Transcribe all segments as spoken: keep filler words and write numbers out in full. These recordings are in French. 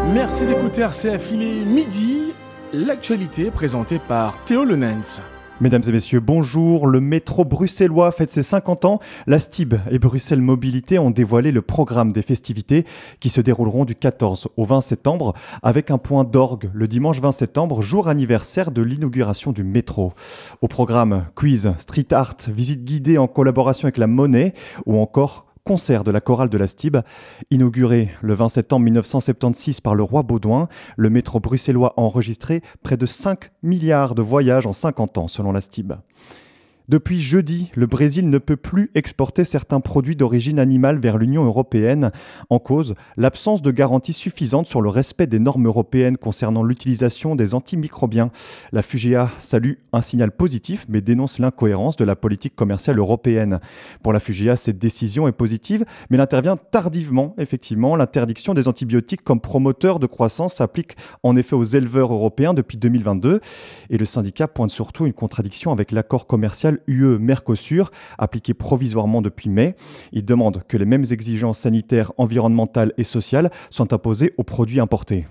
Merci d'écouter R C F, il est midi, l'actualité présentée par Théo Lenens. Mesdames et messieurs, bonjour. Le métro bruxellois fête ses cinquante ans. La S T I B et Bruxelles Mobilité ont dévoilé le programme des festivités qui se dérouleront du quatorze au vingt septembre avec un point d'orgue le dimanche vingt septembre, jour anniversaire de l'inauguration du métro. Au programme, quiz, street art, visite guidée en collaboration avec la Monnaie ou encore concert de la chorale de la S T I B. Inauguré le vingt septembre mille neuf cent soixante-seize par le roi Baudouin, le métro bruxellois a enregistré près de cinq milliards de voyages en cinquante ans selon la S T I B. Depuis jeudi, le Brésil ne peut plus exporter certains produits d'origine animale vers l'Union européenne. En cause, l'absence de garanties suffisantes sur le respect des normes européennes concernant l'utilisation des antimicrobiens. La FUGEA salue un signal positif, mais dénonce l'incohérence de la politique commerciale européenne. Pour la FUGEA, cette décision est positive, mais elle intervient tardivement. Effectivement, l'interdiction des antibiotiques comme promoteur de croissance s'applique en effet aux éleveurs européens depuis deux mille vingt-deux. Et le syndicat pointe surtout une contradiction avec l'accord commercial U E-Mercosur, appliqué provisoirement depuis mai. Il demande que les mêmes exigences sanitaires, environnementales et sociales soient imposées aux produits importés.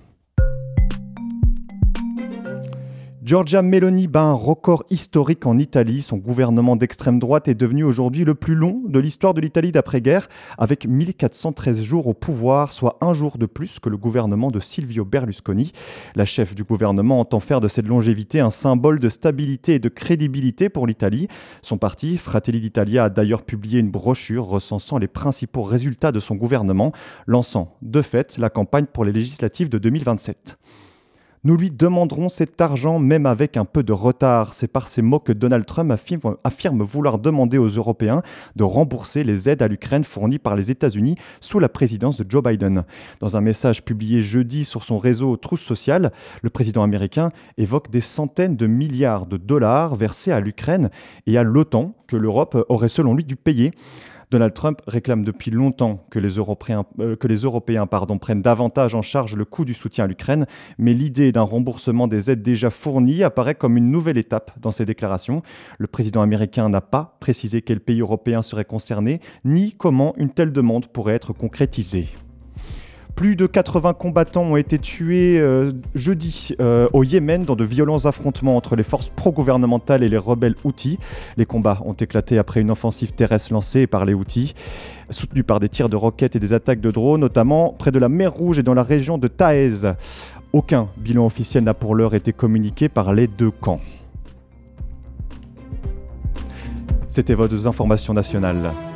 Giorgia Meloni bat un record historique en Italie. Son gouvernement d'extrême droite est devenu aujourd'hui le plus long de l'histoire de l'Italie d'après-guerre, avec mille quatre cent treize jours au pouvoir, soit un jour de plus que le gouvernement de Silvio Berlusconi. La chef du gouvernement entend faire de cette longévité un symbole de stabilité et de crédibilité pour l'Italie. Son parti, Fratelli d'Italia, a d'ailleurs publié une brochure recensant les principaux résultats de son gouvernement, lançant de fait la campagne pour les législatives de deux mille vingt-sept. Nous lui demanderons cet argent même avec un peu de retard. C'est par ces mots que Donald Trump affirme, affirme vouloir demander aux Européens de rembourser les aides à l'Ukraine fournies par les États-Unis sous la présidence de Joe Biden. Dans un message publié jeudi sur son réseau Truth Social, le président américain évoque des centaines de milliards de dollars versés à l'Ukraine et à l'OTAN que l'Europe aurait selon lui dû payer. Donald Trump réclame depuis longtemps que les Européens, euh, que les Européens pardon, prennent davantage en charge le coût du soutien à l'Ukraine, mais l'idée d'un remboursement des aides déjà fournies apparaît comme une nouvelle étape dans ses déclarations. Le président américain n'a pas précisé quel pays européen serait concerné, ni comment une telle demande pourrait être concrétisée. Plus de quatre-vingts combattants ont été tués euh, jeudi euh, au Yémen dans de violents affrontements entre les forces pro-gouvernementales et les rebelles Houthis. Les combats ont éclaté après une offensive terrestre lancée par les Houthis, soutenue par des tirs de roquettes et des attaques de drones, notamment près de la mer Rouge et dans la région de Taez. Aucun bilan officiel n'a pour l'heure été communiqué par les deux camps. C'était vos informations nationales.